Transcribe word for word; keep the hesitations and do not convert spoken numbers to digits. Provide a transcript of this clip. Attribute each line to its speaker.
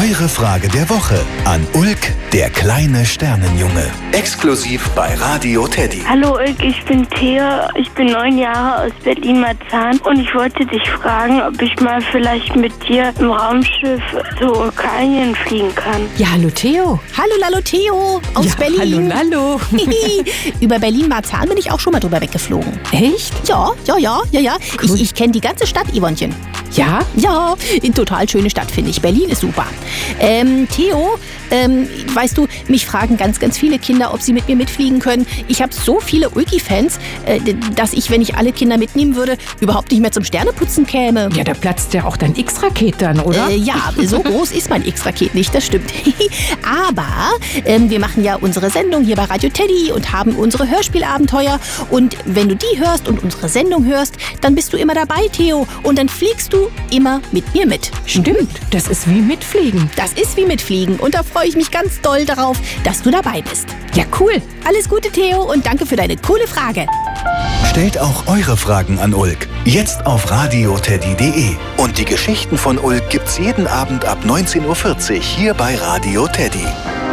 Speaker 1: Eure Frage der Woche an Ulk, der kleine Sternenjunge. Exklusiv bei Radio Teddy.
Speaker 2: Hallo Ulk, ich bin Thea, ich bin neun Jahre aus Berlin-Marzahn und ich wollte dich fragen, ob ich mal vielleicht mit dir im Raumschiff zur Ukraine fliegen kann.
Speaker 3: Ja, hallo Theo.
Speaker 4: Hallo Lalo Theo aus
Speaker 3: ja,
Speaker 4: Berlin.
Speaker 3: Hallo, hallo.
Speaker 4: Über Berlin-Marzahn bin ich auch schon mal drüber weggeflogen.
Speaker 3: Echt?
Speaker 4: Ja, ja, ja, ja, ja.
Speaker 3: Cool.
Speaker 4: Ich, ich kenne die ganze Stadt, Yvonchen.
Speaker 3: Ja?
Speaker 4: Ja, eine total schöne Stadt, finde ich. Berlin ist super. Ähm, Theo, ähm, weißt du, mich fragen ganz, ganz viele Kinder, ob sie mit mir mitfliegen können. Ich habe so viele Ulki-Fans, äh, dass ich, wenn ich alle Kinder mitnehmen würde, überhaupt nicht mehr zum Sterneputzen käme.
Speaker 3: Ja, da platzt ja auch dein X-Raket dann, oder?
Speaker 4: Äh, ja, so groß ist mein X-Raket nicht, das stimmt. Aber ähm, wir machen ja unsere Sendung hier bei Radio Teddy und haben unsere Hörspielabenteuer. Und wenn du die hörst und unsere Sendung hörst, dann bist du immer dabei, Theo. Und dann fliegst du immer mit mir mit.
Speaker 3: Stimmt, das ist wie mitfliegen.
Speaker 4: Das ist wie mitfliegen und da freue ich mich ganz doll darauf, dass du dabei bist.
Speaker 3: Ja, cool.
Speaker 4: Alles Gute, Theo, und danke für deine coole Frage.
Speaker 1: Stellt auch eure Fragen an Ulk. Jetzt auf radioteddy punkt de. Und die Geschichten von Ulk gibt's jeden Abend ab neunzehn Uhr vierzig hier bei Radio Teddy.